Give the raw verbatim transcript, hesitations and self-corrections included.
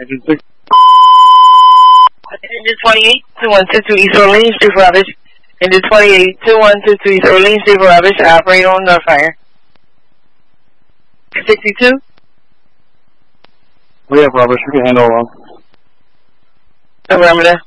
Engine six. Engine twenty-eight, two one two two East Orleans, Street for Rubbish. Engine twenty-eight, two one two two East Orleans, Street for Rubbish. Operate on the fire. sixty-two. We have Rubbish. We can handle along. Affirmative.